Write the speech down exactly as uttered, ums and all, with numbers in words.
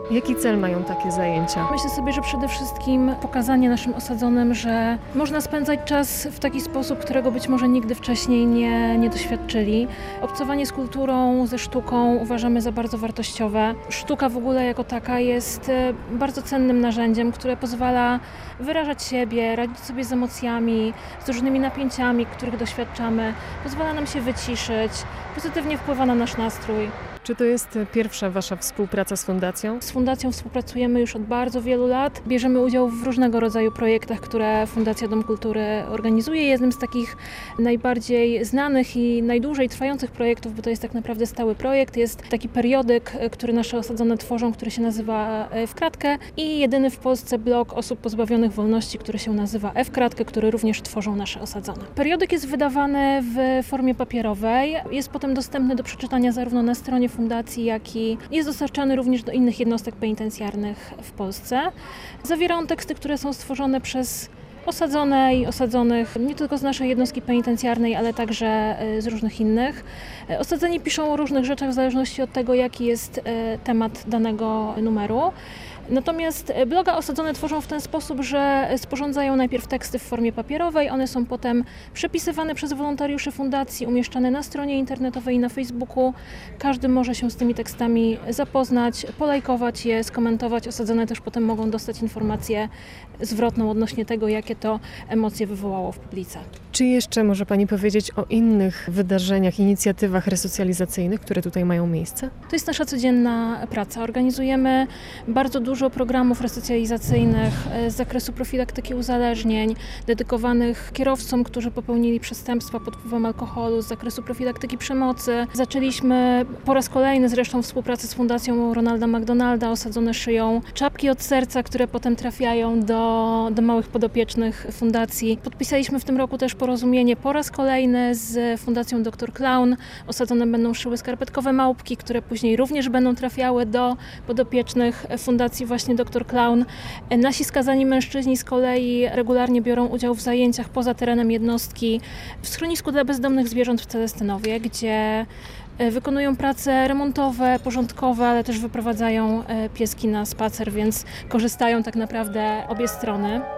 Jaki cel mają takie zajęcia? Myślę sobie, że przede wszystkim pokazanie naszym osadzonym, że można spędzać czas w taki sposób, którego być może nigdy wcześniej nie, nie doświadczyli. Obcowanie z kulturą, ze sztuką uważamy za bardzo wartościowe. Sztuka w ogóle jako taka jest bardzo cennym narzędziem, które pozwala wyrażać siebie, radzić sobie z emocjami, z różnymi napięciami, których doświadczamy. Pozwala nam się wyciszyć, pozytywnie wpływa na nasz nastrój. Czy to jest pierwsza Wasza współpraca z Fundacją? Z Fundacją współpracujemy już od bardzo wielu lat. Bierzemy udział w różnego rodzaju projektach, które Fundacja Dom Kultury organizuje. Jednym z takich najbardziej znanych i najdłużej trwających projektów, bo to jest tak naprawdę stały projekt, jest taki periodyk, który nasze osadzone tworzą, który się nazywa W Kratkę i jedyny w Polsce blog osób pozbawionych wolności, który się nazywa F Kratkę, który również tworzą nasze osadzone. Periodyk jest wydawany w formie papierowej, jest potem dostępny do przeczytania zarówno na stronie fundacji, jak i jest dostarczany również do innych jednostek penitencjarnych w Polsce. Zawiera on teksty, które są stworzone przez osadzone i osadzonych nie tylko z naszej jednostki penitencjarnej, ale także z różnych innych. Osadzeni piszą o różnych rzeczach w zależności od tego, jaki jest temat danego numeru. Natomiast bloga osadzone tworzą w ten sposób, że sporządzają najpierw teksty w formie papierowej, one są potem przepisywane przez wolontariuszy fundacji, umieszczane na stronie internetowej i na Facebooku. Każdy może się z tymi tekstami zapoznać, polajkować je, skomentować. Osadzone też potem mogą dostać informację zwrotną odnośnie tego, jakie to emocje wywołało w publice. Czy jeszcze może Pani powiedzieć o innych wydarzeniach, inicjatywach resocjalizacyjnych, które tutaj mają miejsce? To jest nasza codzienna praca. Organizujemy bardzo dużo programów resocjalizacyjnych z zakresu profilaktyki uzależnień, dedykowanych kierowcom, którzy popełnili przestępstwa pod wpływem alkoholu, z zakresu profilaktyki przemocy. Zaczęliśmy po raz kolejny zresztą współpracę z Fundacją Ronalda McDonalda. Osadzone szyją czapki od serca, które potem trafiają do, do małych podopiecznych fundacji. Podpisaliśmy w tym roku też porozumienie po raz kolejny z Fundacją doktor Clown. Osadzone będą szyły skarpetkowe małpki, które później również będą trafiały do podopiecznych Fundacji właśnie doktor Clown. Nasi skazani mężczyźni z kolei regularnie biorą udział w zajęciach poza terenem jednostki w schronisku dla bezdomnych zwierząt w Celestynowie, gdzie wykonują prace remontowe, porządkowe, ale też wyprowadzają pieski na spacer, więc korzystają tak naprawdę obie strony.